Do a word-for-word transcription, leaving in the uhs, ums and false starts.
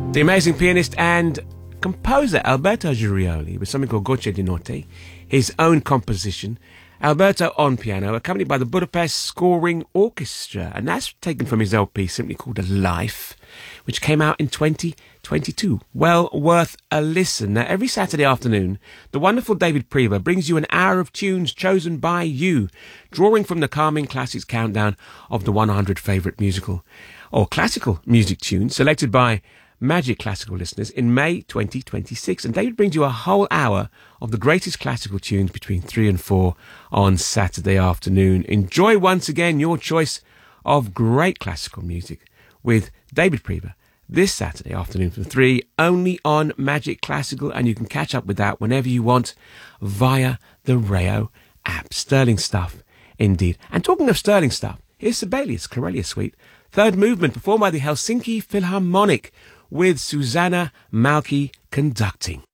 The amazing pianist and composer Alberto Girioli with something called Gocce di Notte, his own composition. Alberto on piano, accompanied by the Budapest Scoring Orchestra, and that's taken from his L P simply called A Life, which came out in twenty twenty-two. Well worth a listen. Now, every Saturday afternoon, the wonderful David Prever brings you an hour of tunes chosen by you, drawing from the Calming Classics countdown of the one hundred favourite musical or classical music tunes selected by Magic Classical listeners in May twenty twenty-six. And David brings you a whole hour of the greatest classical tunes between three and four on Saturday afternoon. Enjoy once again your choice of great classical music with David Prever this Saturday afternoon from three, only on Magic Classical, and you can catch up with that whenever you want via the Rayo app. Sterling stuff indeed. And talking of sterling stuff, here's Sibelius Karelia Suite, third movement, performed by the Helsinki Philharmonic, with Susanna Malki conducting.